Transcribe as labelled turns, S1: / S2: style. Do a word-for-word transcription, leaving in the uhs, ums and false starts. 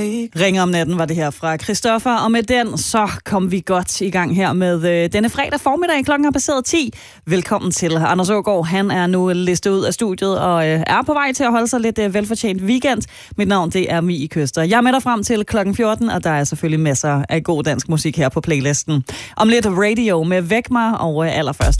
S1: Ring om natten var det her fra Christoffer, og med den så kom vi godt i gang her med øh, denne fredag formiddag. Klokken har passeret ti. Velkommen til. Anders Aagaard, han er nu listet ud af studiet og øh, er på vej til at holde sig lidt øh, velfortjent weekend. Mit navn, det er Mie Køster. Jeg er med dig frem til klokken fjorten, og der er selvfølgelig masser af god dansk musik her på playlisten. Om lidt radio med Væk mig, og øh, allerførst